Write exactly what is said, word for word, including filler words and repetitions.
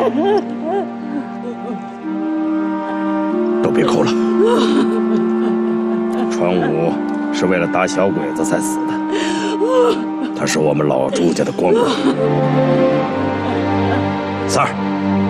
都别哭了。传武是为了打小鬼子才死的，他是我们老朱家的光荣。三儿，